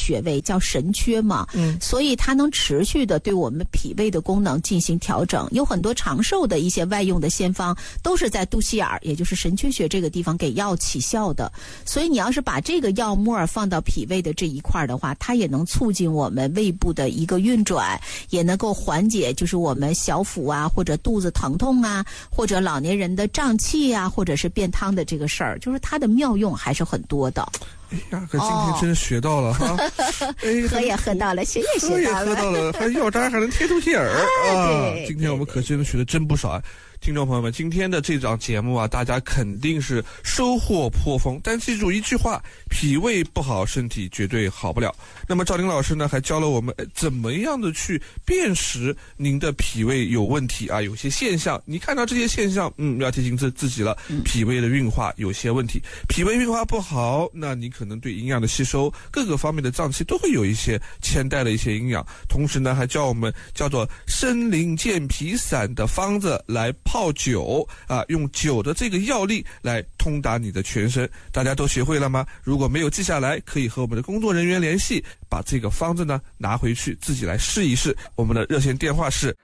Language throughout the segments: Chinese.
穴位叫神阙嘛，所以它能持续的对我们脾胃的功能进行调整。有很多长寿的一些外用的仙方都是在肚脐眼儿，也就是神阙穴这个地方给药起效的。所以你要是把这个药末放到脾胃的这一块的话，它也能促进我们胃部的一个运转，也能够缓解就是我们小腹啊或者肚子疼痛啊，或者老年人的胀气啊，或者是便汤的这个事儿，就是它的妙用还是很多的。 哎呀，可今天真是学到了哈！ 喝也喝到了，学也学到了， 喝到了，还药渣还能贴肚脐眼儿啊！今天我们可真的学的真不少啊！听众朋友们，今天的这档节目啊，大家肯定是收获颇丰。但记住一句话，脾胃不好，身体绝对好不了。那么赵林老师呢，还教了我们怎么样的去辨识您的脾胃有问题啊，有些现象，你看到这些现象，要提醒自己了，脾胃的运化有些问题。脾胃运化不好，那你可能对营养的吸收，各个方面的脏器都会有一些牵带的一些营养。同时呢，还教我们叫做参苓健脾散的方子来泡酒啊，用酒的这个药力来通达你的全身。大家都学会了吗？如果没有记下来，可以和我们的工作人员联系，把这个方子呢拿回去自己来试一试。我们的热线电话是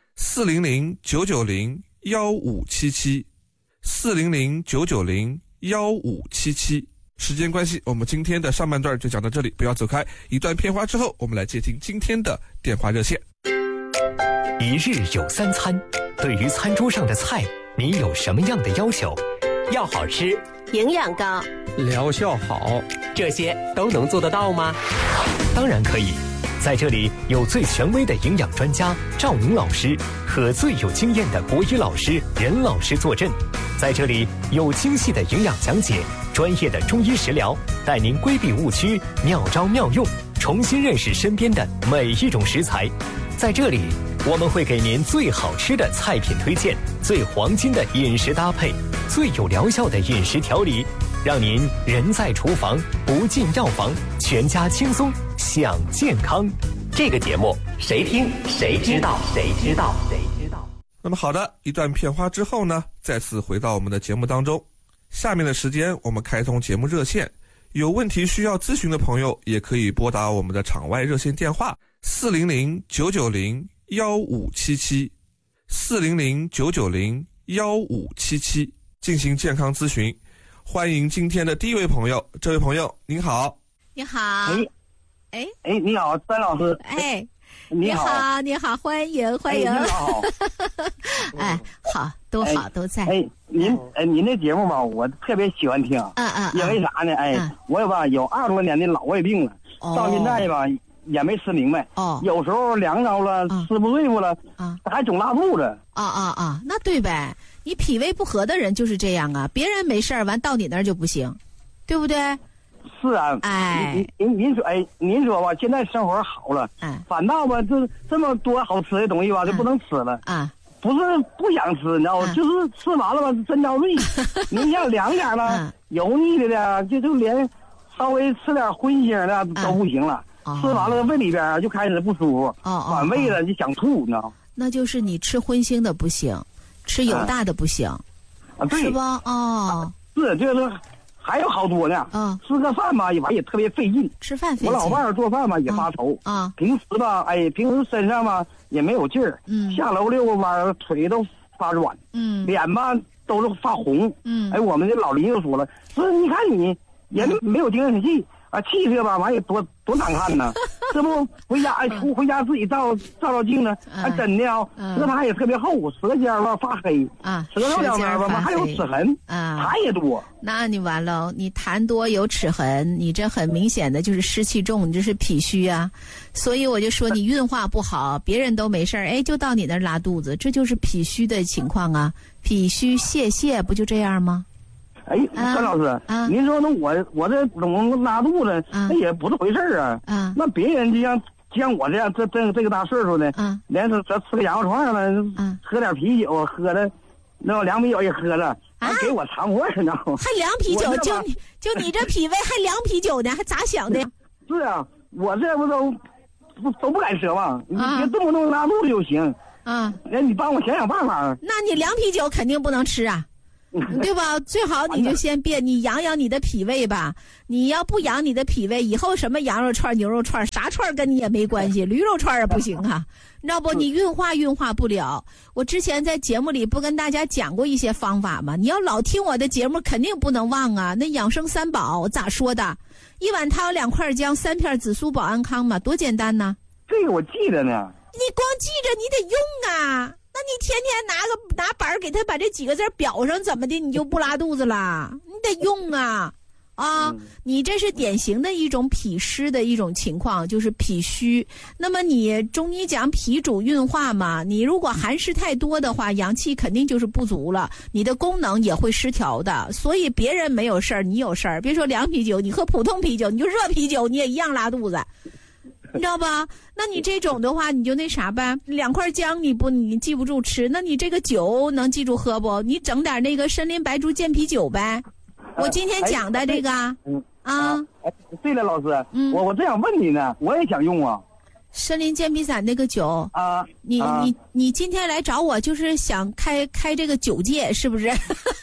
400-990-1577 400-990-1577。时间关系，我们今天的上半段就讲到这里，不要走开。一段片花之后，我们来接听今天的电话热线。 一日有三餐，对于餐桌上的菜，你有什么样的要求？要好吃， 营养高， 疗效好， 这些都能做得到吗？ 当然可以。在这里有最权威的营养专家赵宁老师和最有经验的国医老师任老师坐镇。在这里有精细的营养讲解，专业的中医食疗，带您规避误区，妙招妙用，重新认识身边的每一种食材。在这里我们会给您最好吃的菜品推荐，最黄金的饮食搭配，最有疗效的饮食调理，让您人在厨房不进药房，全家轻松享健康。 这个节目谁听谁知道，谁知道谁知道。 那么好的，一段片花之后呢，再次回到我们的节目当中。下面的时间我们开通节目热线，有问题需要咨询的朋友也可以拨打我们的场外热线电话400-990-1577 400-990-1577进行健康咨询。欢迎今天的第一位朋友，这位朋友您好。 你好。 你好，詹老师。你好， 你好，欢迎。 你好。 好，都好，都在。 您那节目吧，我特别喜欢听。因为啥呢？我有20多年的老胃病了，到现在吧也没吃明白。有时候凉着了，吃不对付了，还总拉肚子。 那对呗，你脾胃不和的人就是这样啊，别人没事儿，完到你那儿就不行，对不对？ 是啊，您说吧，现在生活好了，反倒吧，这么多好吃的东西吧，就不能吃了不是不想吃，你知道吗？就是吃完了吧，真遭罪。您像凉点了，油腻的就连稍微吃点荤腥的都不行了，吃完了胃里边就开始不舒服，反胃了就想吐，你知道吗？ 那就是你吃荤腥的不行，吃油大的不行， 对， 是吧？ 是就是。还有好多呢，吃个饭吧也特别费劲， 吃饭费劲。 我老伴儿做饭吧也发愁平时吧，平时身上吧也没有劲儿，下楼遛个弯腿都发软，脸吧都是发红，我们这老邻居说了，说你看你也没有精神气气色吧，完也多难看呢，这不回家自己照镜子，真的舌苔也特别厚，舌尖吧发黑，舌头两边吧还有齿痕，痰也多。 那你完了，你痰多有齿痕，你这很明显的就是湿气重，你这是脾虚啊。所以我就说你运化不好，别人都没事儿，就到你那儿拉肚子，这就是脾虚的情况啊。脾虚泄不就这样吗？ 孙老师，您说那我这总拉肚子，那也不是回事儿啊。那别人就像我这样，这个大岁数的，连吃个羊肉串了，喝点啤酒，喝的那凉啤酒也喝了，还给我肠胃，你知道吗？ 还凉啤酒，就你这脾胃还凉啤酒呢，还咋想的？ 是啊，我这不都不敢奢望，你别动不动拉肚子就行。你帮我想想办法。 那你凉啤酒肯定不能吃啊。 对吧？最好你就先别，你养养你的脾胃吧。你要不养你的脾胃，以后什么羊肉串、牛肉串，啥串跟你也没关系，驴肉串也不行啊。你知道不？你运化不了。我之前在节目里不跟大家讲过一些方法吗？你要老听我的节目，肯定不能忘啊。那养生三宝咋说的？1碗汤2块姜3片紫苏保安康嘛，多简单呢。 这个我记着呢。 你光记着，你得用啊。那你天天拿板给他把这几个字裱上，怎么的你就不拉肚子了？你得用啊。你这是典型的一种脾湿的一种情况，就是脾虚。那么你中医讲脾主运化嘛，你如果寒湿太多的话，阳气肯定就是不足了，你的功能也会失调的。所以别人没有事儿，你有事儿。别说凉啤酒，你喝普通啤酒，你就热啤酒，你也一样拉肚子。你知道吧？那你这种的话，你就那啥呗，2块姜你记不住吃，那你这个酒能记住喝不？你整点那个参苓白术健脾酒呗。我今天讲的这个对了，老师，我这样问你呢，我也想用啊。 参苓健脾散那个酒啊， 你今天来找我就是想开这个酒戒，是不是？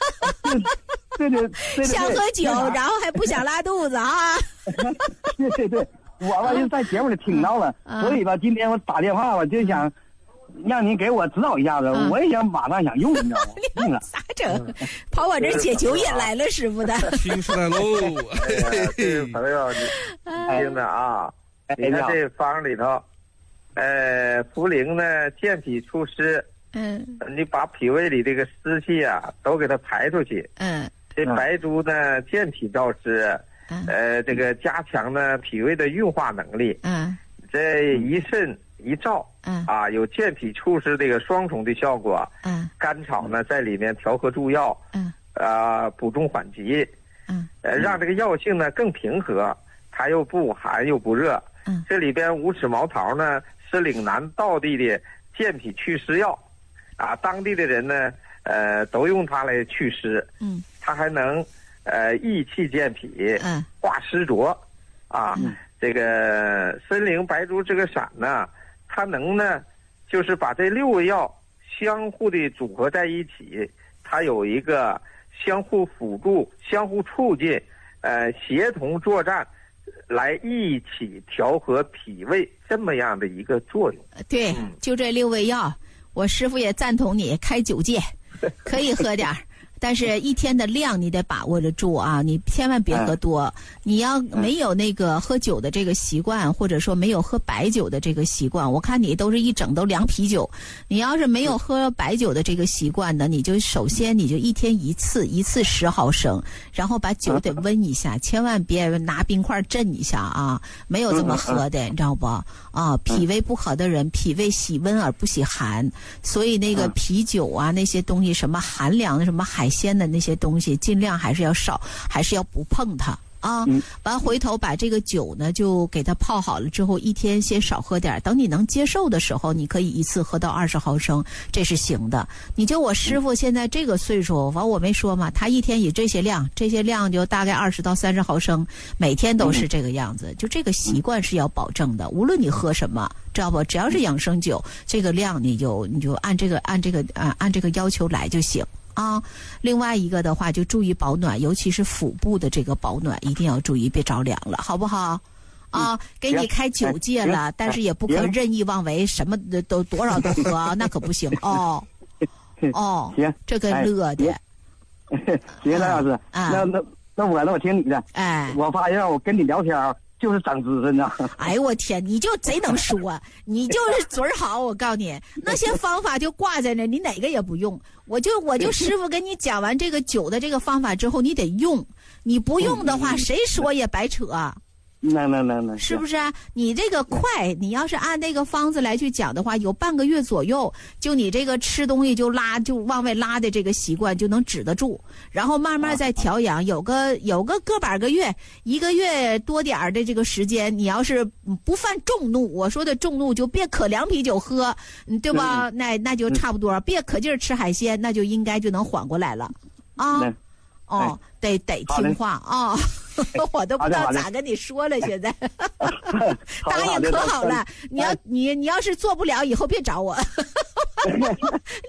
对， 想喝酒，然后还不想拉肚子啊？ 对。我吧就在节目里听到了，所以吧今天我打电话，我就想让您给我指导一下子，我也想马上想用，你知道吗？用了咋整？跑我这解酒瘾来了，师傅的。 新时代喽！ 这位朋友，你听着啊，你看这方里头，茯苓呢健脾祛湿，你把脾胃里这个湿气啊都给它排出去，这白术呢健脾燥湿。这个加强呢脾胃的运化能力，这一肾一燥，有健脾祛湿这个双重的效果，甘草呢在里面调和助药，补中缓急，让这个药性呢更平和，它又不寒又不热，这里边无齿毛桃呢是岭南道地的健脾祛湿药，当地的人呢都用它来祛湿，它还能益气健脾，化湿浊，这个参苓白术这个散呢，它能呢，就是把这6味药相互的组合在一起，它有一个相互辅助、相互促进，协同作战，来一起调和脾胃这么样的一个作用。 对，就这6味药，我师傅也赞同你开酒戒，可以喝点儿。但是一天的量你得把握得住啊，你千万别喝多。你要没有那个喝酒的这个习惯，或者说没有喝白酒的这个习惯，我看你都是一整都凉啤酒。你要是没有喝白酒的这个习惯呢，你就首先你就一天一次10毫升，然后把酒得温一下，千万别拿冰块震一下啊，没有这么喝的，你知道不？脾胃不好的人，脾胃喜温而不喜寒，所以那个啤酒啊那些东西，什么寒凉的什么海鲜的那些东西尽量还是要少，还是要不碰它啊。完回头把这个酒呢就给它泡好了之后，一天先少喝点，等你能接受的时候，你可以一次喝到20毫升，这是行的。你就我师傅现在这个岁数，完我没说嘛，他一天以这些量就大概20到30毫升，每天都是这个样子，就这个习惯是要保证的。无论你喝什么，知道不？只要是养生酒，这个量你就按这个要求来就行。另外一个的话就注意保暖，尤其是腹部的这个保暖一定要注意，别着凉了，好不好？给你开酒戒了，但是也不可任意妄为，什么的都多少都喝，那可不行行， 这个乐的。 行，赖老师，那我听你的。我发现我跟你聊天就是长知识呢。 哎呦我天，你就贼能说，你就是嘴儿好。我告诉你，那些方法就挂在那，你哪个也不用。我就师傅跟你讲完这个酒的这个方法之后，你得用。你不用的话，谁说也白扯。 那是不是啊？你这个快，你要是按那个方子来去讲的话，有半个月左右，就你这个吃东西就往外拉的这个习惯就能止得住，然后慢慢再调养，有个个把个月，1个月多点儿的这个时间，你要是不犯重怒，我说的重怒就别可凉啤酒喝，对吧？那就差不多，别可劲儿吃海鲜，那就应该就能缓过来了啊。得听话啊！我都不知道咋跟你说了，现在答应可好了。你要是做不了，以后别找我。你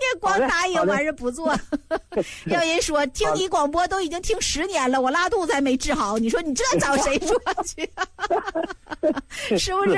也光答应完人不做。要人说听你广播都已经听10年了，我拉肚子还没治好，你说你这找谁说去？是不是？